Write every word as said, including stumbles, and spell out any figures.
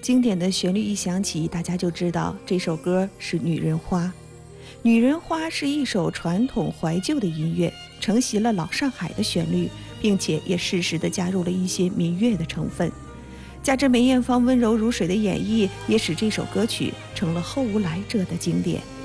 经典的旋律一响起，大家就知道这首歌是《女人花》。《女人花》是一首传统怀旧的音乐，承袭了老上海的旋律，并且也适时地加入了一些民乐的成分。加之梅艳芳温柔如水的演绎，也使这首歌曲成了后无来者的经典。